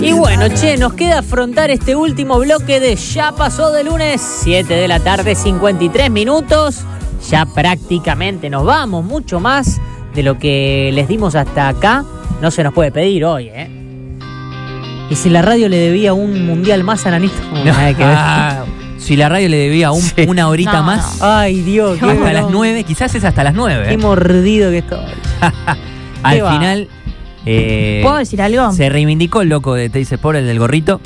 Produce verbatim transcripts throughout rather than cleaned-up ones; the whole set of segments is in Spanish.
Y bueno, che, nos queda afrontar este último bloque de Ya Pasó de Lunes, siete de la tarde, cincuenta y tres minutos. Ya prácticamente nos vamos, mucho más de lo que les dimos hasta acá. No se nos puede pedir hoy, ¿eh? Y si la radio le debía un mundial más a Nanito, no, nada que ver. Ah, si la radio le debía un, sí. una horita no, más. No. Ay, Dios. Hasta bueno. las nueve, quizás es hasta las nueve. Qué mordido que estoy. Al final. Eh, ¿Puedo decir algo? Se reivindicó el loco de Teis Sport, el del gorrito.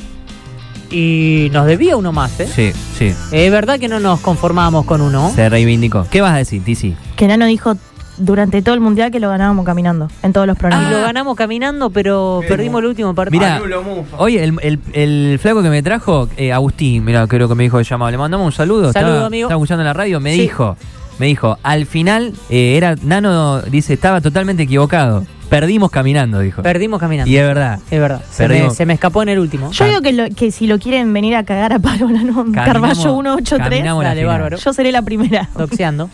Y nos debía uno más, ¿eh? Sí, sí. Es verdad que no nos conformábamos con uno. Se reivindicó. ¿Qué vas a decir, Tizi? Que Nano dijo durante todo el mundial que lo ganábamos caminando, en todos los programas. Ah, lo ganamos caminando, pero Qué perdimos el último partido. Mirá, oye, el, el, el flaco que me trajo, eh, Agustín, mirá, creo que me dijo que llamaba. Le mandamos un saludo. Saludo, estaba, amigo. Estaba escuchando en la radio, me sí. dijo, me dijo, al final, eh, era Nano, dice, estaba totalmente equivocado. Perdimos caminando, dijo. Perdimos caminando. Y es verdad. Es verdad. Se me, se me escapó en el último. Yo digo que, lo, que si lo quieren venir a cagar a palo, no, Carballo ciento ochenta y tres. Dale, bárbaro. Yo seré la primera. Doxeando.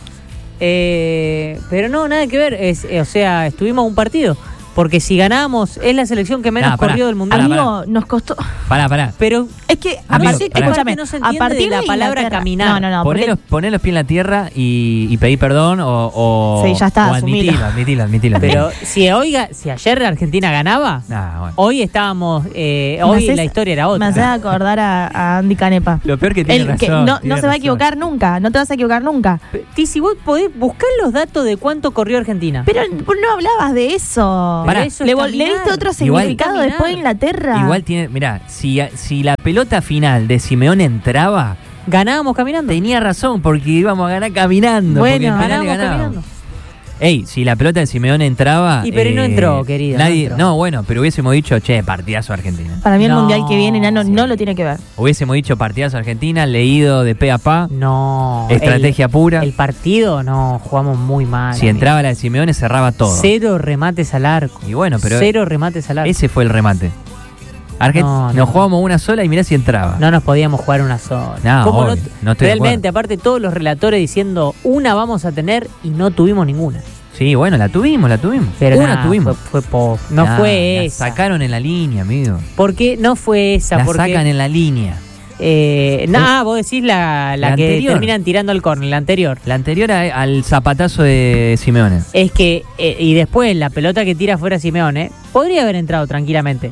eh, pero no, nada que ver. Es, eh, o sea, estuvimos un partido. Porque si ganamos, es la selección que menos nah, pará, corrió del mundial. Amigo, pará. Nos costó. Pará, pará. Pero es que, a amigo, partir, escúchame, no se entiende a partir de la palabra Inglaterra. Caminar. No, no, no. Poné, porque... los, poné los pies en la tierra y, y pedí perdón o, o, sí, ya está, o admitilo, admitilo, admitilo. Pero si oiga, si ayer Argentina ganaba, nah, bueno. hoy estábamos, eh, hoy haces, la historia era otra. Me hace acordar a, a Andy Canepa. Lo peor que tiene El, razón. Que no, tiene no se va a razón. equivocar nunca, no te vas a equivocar nunca. Tizi, vos podés buscar los datos de cuánto corrió Argentina. Pero no hablabas de eso. Para eso le, le diste otro significado igual, después de Inglaterra. Igual tiene, mirá, si, si la pelota final de Simeone entraba, ganábamos caminando. Tenía razón, porque íbamos a ganar caminando. Bueno, ganábamos caminando. Ey, si la pelota de Simeone entraba. Y pero eh, no entró, querida. Nadie, no, no, bueno, pero hubiésemos dicho, che, partidazo Argentina. Para mí el no, mundial que viene, Nano, sí. no lo tiene que ver. Hubiésemos dicho partidazo Argentina, leído de pe a pa. No. Estrategia el, pura. El partido, no, jugamos muy mal. Si amigo. entraba la de Simeone, cerraba todo. Cero remates al arco. Y bueno, pero. Cero remates al arco. Ese fue el remate. Argent no, no, nos jugamos una sola y mirá si entraba. No nos podíamos jugar una sola. No, ¿Cómo obvio, no, no estoy realmente, aparte todos los relatores diciendo una vamos a tener y no tuvimos ninguna. Sí, bueno, la tuvimos, la tuvimos. Pero una nah, tuvimos. Fue, fue po no nah, fue esa. La sacaron en la línea, amigo. ¿Por qué no fue esa? La porque, sacan en la línea. Eh, Nada, vos decís la, la, la que anterior. terminan tirando al córner, la anterior. La anterior a, al zapatazo de Simeone. Es que, eh, y después la pelota que tira fuera Simeone, podría haber entrado tranquilamente.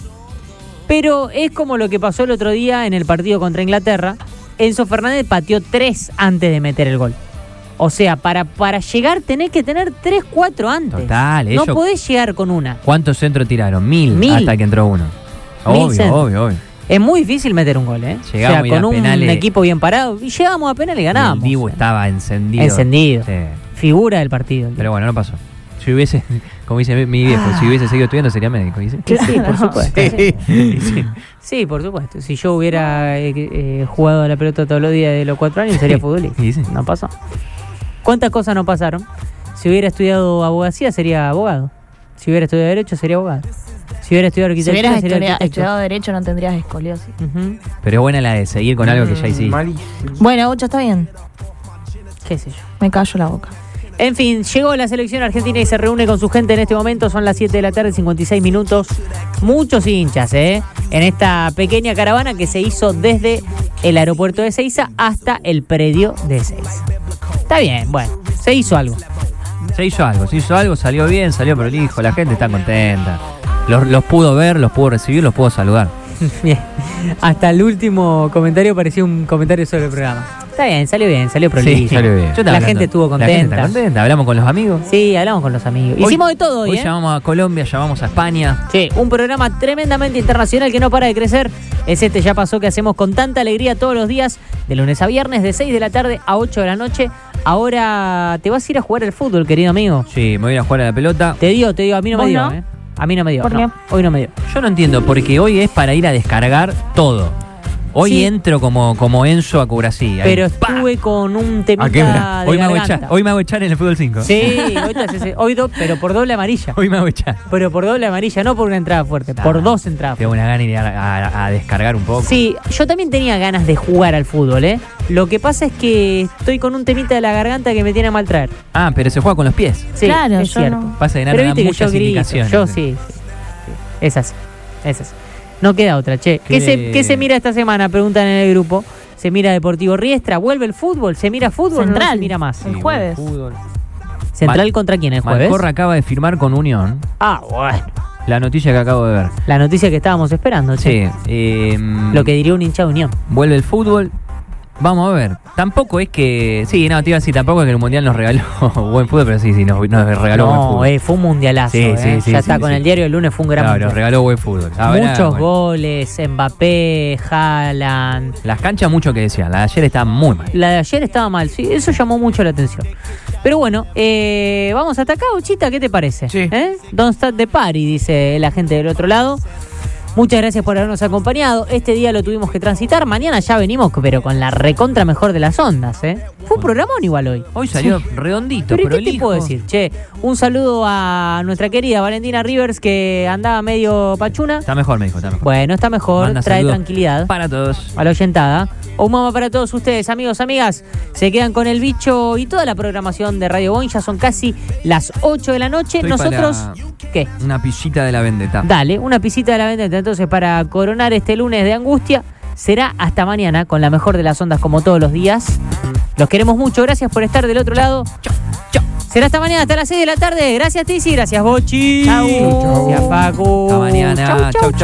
Pero es como lo que pasó el otro día en el partido contra Inglaterra. Enzo Fernández pateó tres antes de meter el gol. O sea, para, para llegar tenés que tener tres, cuatro antes. Total, ellos, no podés llegar con una. ¿Cuántos centros tiraron? Mil, Mil. hasta que entró uno. Obvio, Mil obvio, obvio. Es muy difícil meter un gol, ¿eh? Llegamos o sea, con un penales, equipo bien parado. Y llegamos a penales y ganábamos. El Dibu estaba encendido. Encendido. Sí. Figura del partido. Pero bueno, no pasó. Si hubiese, como dice mi viejo, ah. si hubiese seguido estudiando sería médico, ¿dice? Claro, sí, por supuesto. Sí. Sí. Sí. Sí, por supuesto. Si yo hubiera eh, eh, jugado a la pelota todos los días de los cuatro años, sería futbolista. Sí, sí. No pasó. ¿Cuántas cosas no pasaron? Si hubiera estudiado abogacía, sería abogado. Si hubiera estudiado Derecho, sería abogado. Si hubiera estudiado arquitectura, si hubieras sería estudiado, arquitecto. estudiado Derecho, no tendrías escoliosis. Uh-huh. Pero es buena la de seguir con algo que ya hiciste. Malísimo. Bueno, Bocha, está bien. ¿Qué sé yo? Me callo la boca. En fin, llegó la selección argentina y se reúne con su gente en este momento. Son las siete de la tarde, cincuenta y seis minutos. Muchos hinchas, ¿eh? En esta pequeña caravana que se hizo desde el aeropuerto de Ezeiza hasta el predio de Ezeiza. Está bien, bueno, se hizo algo. Se hizo algo, se hizo algo, salió bien, salió prolijo, la gente está contenta. Los, los pudo ver, los pudo recibir, los pudo saludar. Bien. Hasta el último comentario parecía un comentario sobre el programa. Está bien, salió bien, salió prolijo. Sí, salió bien. La hablando. gente estuvo contenta. La gente está contenta, hablamos con los amigos. Sí, hablamos con los amigos. Hoy, Hicimos de todo hoy, Hoy ¿eh? llamamos a Colombia, llamamos a España. Sí, un programa tremendamente internacional que no para de crecer. Es este Ya Pasó que hacemos con tanta alegría todos los días, de lunes a viernes, de seis de la tarde a ocho de la noche. Ahora te vas a ir a jugar al fútbol, querido amigo. Sí, me voy a ir a jugar a la pelota. Te digo, te digo, a mí no me dio, no? ¿eh? A mí no me dio. ¿Por no, qué? Hoy no me dio. Yo no entiendo, porque hoy es para ir a descargar todo. Hoy sí. entro como, como Enzo a Curazí. Pero estuve con un temita de hoy, me hago garganta. echar, hoy me hago echar en el fútbol cinco. Sí, hoy, te, hoy do, pero por doble amarilla. Hoy me hago echar. Pero por doble amarilla, no por una entrada fuerte, nah, por dos entradas Tengo fuertes. una gana de ir a, a, a descargar un poco. Sí, yo también tenía ganas de jugar al fútbol, ¿eh? Lo que pasa es que estoy con un temita de la garganta que me tiene a mal traer. Ah, pero se juega con los pies. Sí, claro, es yo cierto. no. Pasa de nada, Pero da viste que muchas yo grito, indicaciones. yo sí, sí, sí. Es así, es así. No queda otra, che. ¿Qué, ¿Qué, se, ¿Qué se mira esta semana? Preguntan en el grupo. ¿Se mira Deportivo Riestra? ¿Vuelve el fútbol? ¿Se mira fútbol? Central, no se mira más. El sí, jueves. ¿Central Mal, contra quién el jueves? Malcorra acaba de firmar con Unión. Ah, bueno. La noticia que acabo de ver. La noticia que estábamos esperando, che. Sí. Eh, Lo que diría un hincha de Unión. Vuelve el fútbol. Vamos a ver. Tampoco es que... Sí, no, te iba a decir, tampoco es que el Mundial nos regaló buen fútbol, pero sí, sí, nos, nos regaló no, buen fútbol. Eh, fue un mundialazo. Sí, eh. sí, sí, ya sí, está, sí, con sí. el diario del lunes fue un gran Claro, mundial. nos regaló buen fútbol. Ahora, Muchos bueno. goles, Mbappé, Haaland. Las canchas mucho que decían, la de ayer estaba muy mal. La de ayer estaba mal, sí, eso llamó mucho la atención. Pero bueno, eh, vamos hasta acá, Uchita, ¿qué te parece? Sí. ¿Eh? Don't start the party, dice la gente del otro lado. Muchas gracias por habernos acompañado. Este día lo tuvimos que transitar. Mañana ya venimos, pero con la recontra mejor de las ondas, ¿eh? Fue un programón igual hoy. Hoy salió sí. redondito, pero pero ¿qué te puedo decir? Che, un saludo a nuestra querida Valentina Rivers, que andaba medio pachuna. Está mejor, me dijo, está mejor. Bueno, está mejor, Manda trae saludos tranquilidad. Para todos. A la oyentada. Un mamá para todos ustedes, amigos, amigas. Se quedan con el bicho y toda la programación de Radio Boing. Ya son casi las ocho de la noche. Estoy Nosotros, para ¿qué? Una pisita de la vendetta. Dale, una pisita de la vendetta. Entonces, para coronar este lunes de angustia, será hasta mañana con la mejor de las ondas, como todos los días. Los queremos mucho. Gracias por estar del otro lado. Chau, chau. Será hasta mañana, hasta las seis de la tarde. Gracias, Tizi. Gracias, Bochi. Chau. Gracias, Facu. Hasta mañana. Chau, chau, Chau, chau.